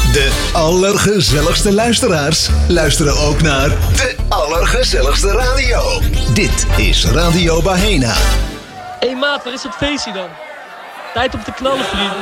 De allergezelligste luisteraars luisteren ook naar de allergezelligste radio. Dit is Radio Bahena. Hé maat, waar is dat feestje dan? Tijd om te knallen, vriend.